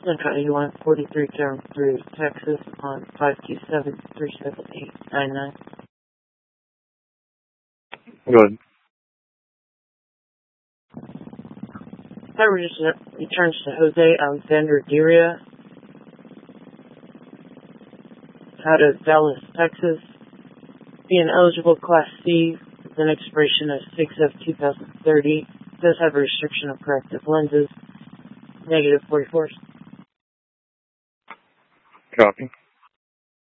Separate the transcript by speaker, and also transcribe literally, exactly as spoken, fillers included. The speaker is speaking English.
Speaker 1: Central eighty-one forty-three, Term through Texas on five two seven, three seven eight nine nine.
Speaker 2: Go ahead.
Speaker 1: That returns to Jose Alexander Diria out of Dallas, Texas. Being eligible Class C with an expiration of six of two thousand thirty. Does have a restriction of corrective lenses. Negative forty-four.
Speaker 2: Copy.